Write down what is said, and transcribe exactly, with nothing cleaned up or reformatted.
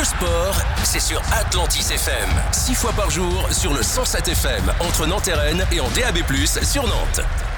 sport, c'est sur Atlantis F M. Six fois par jour sur le cent sept F M, entre Nantes et Rennes et en D A B plus, sur Nantes.